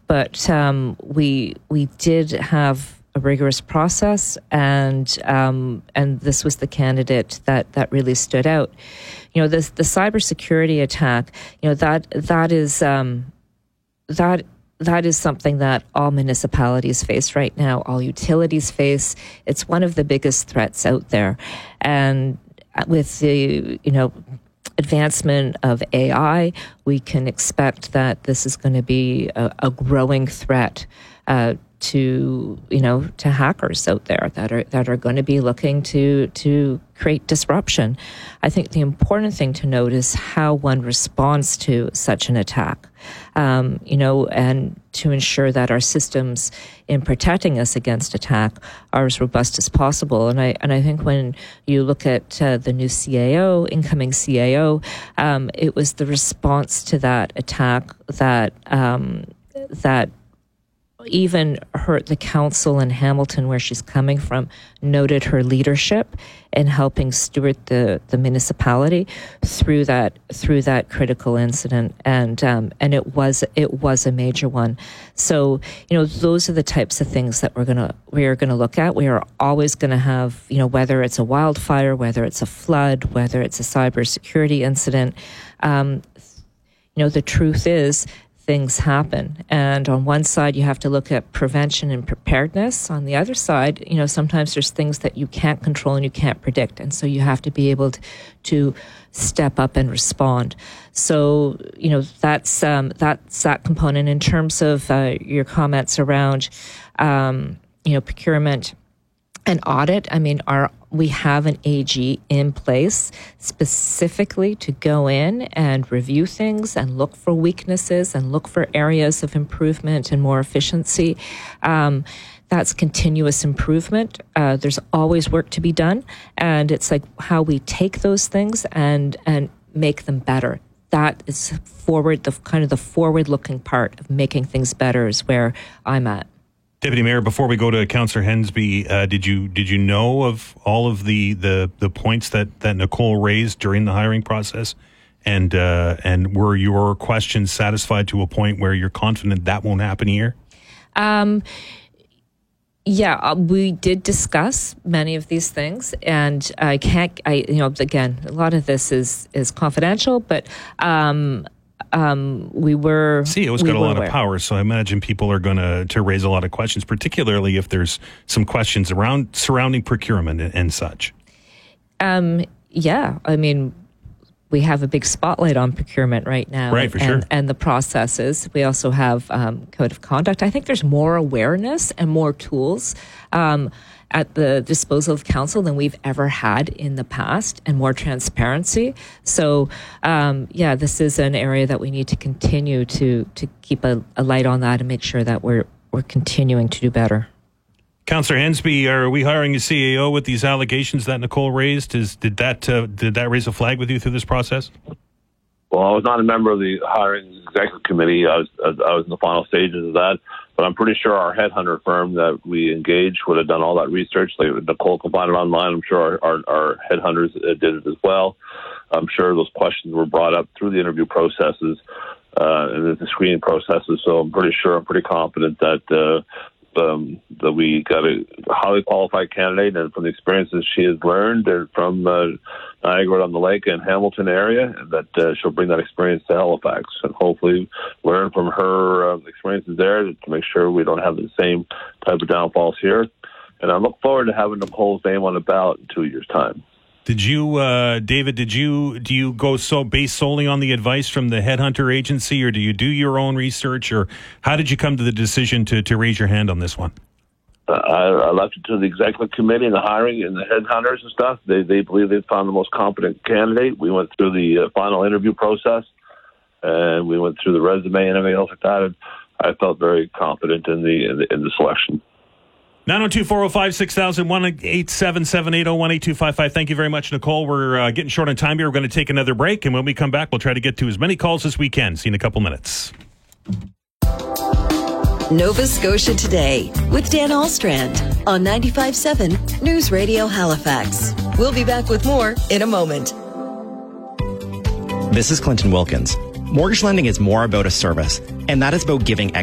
But we did have a rigorous process, and this was the candidate that really stood out. The cybersecurity attack, that is something that all municipalities face right now, all utilities face. It's one of the biggest threats out there. And with the, advancement of AI, we can expect that this is going to be a growing threat to hackers out there that are going to be looking to create disruption. I think the important thing to note is how one responds to such an attack, and to ensure that our systems in protecting us against attack are as robust as possible. And I think when you look at the new incoming CAO, it was the response to that attack that even the council in Hamilton, where she's coming from, noted her leadership in helping steward the municipality through that critical incident, and it was a major one. So those are the types of things that we are gonna look at. We are always gonna have whether it's a wildfire, whether it's a flood, whether it's a cybersecurity incident. The truth is, things happen. And on one side, you have to look at prevention and preparedness. On the other side, sometimes there's things that you can't control and you can't predict. And so you have to be able to step up and respond. So, that's that component. In terms of your comments around, procurement and audit, we have an AG in place specifically to go in and review things and look for weaknesses and look for areas of improvement and more efficiency. That's continuous improvement. There's always work to be done, and it's like how we take those things and make them better. That is the forward-looking part of making things better is where I'm at. Deputy Mayor, before we go to Councillor Hensby, did you know of all of the points that Nicole raised during the hiring process, and were your questions satisfied to a point where you're confident that won't happen here? We did discuss many of these things, and again, a lot of this is confidential, but we were. CEO's got a lot of power, so I imagine people are going to raise a lot of questions, particularly if there's some questions surrounding procurement and such. We have a big spotlight on procurement right now, right? For sure, and the processes. We also have code of conduct. I think there's more awareness and more tools at the disposal of council than we've ever had in the past, and more transparency. So, this is an area that we need to continue to keep a light on that and make sure that we're continuing to do better. Councillor Hensby, are we hiring a CAO with these allegations that Nicole raised? Did that raise a flag with you through this process? Well, I was not a member of the hiring executive committee. I was in the final stages of that. But I'm pretty sure our headhunter firm that we engaged would have done all that research. Nicole can find it online. I'm sure our headhunters did it as well. I'm sure those questions were brought up through the interview processes and the screening processes. So I'm pretty confident that we got a highly qualified candidate, and from the experiences she has learned from Niagara-on-the-Lake and Hamilton area, that she'll bring that experience to Halifax and hopefully learn from her experiences there to make sure we don't have the same type of downfalls here. And I look forward to having Nicole's name on the ballot in 2 years' time. Did you, David, do you go based solely on the advice from the headhunter agency, or do you do your own research, or how did you come to the decision to raise your hand on this one? I left it to the executive committee and the hiring and the headhunters and stuff. They believe they found the most competent candidate. We went through the final interview process, and we went through the resume and everything else like that. And I felt very confident in the selection. 902-405-6000, 1-877-801-8255. Thank you very much, Nicole. We're getting short on time here. We're going to take another break, and when we come back, we'll try to get to as many calls as we can. See you in a couple minutes. Nova Scotia Today with Dan Alstrand on 95.7 News Radio Halifax. We'll be back with more in a moment. This is Clinton Wilkins. Mortgage lending is more about a service, and that is about giving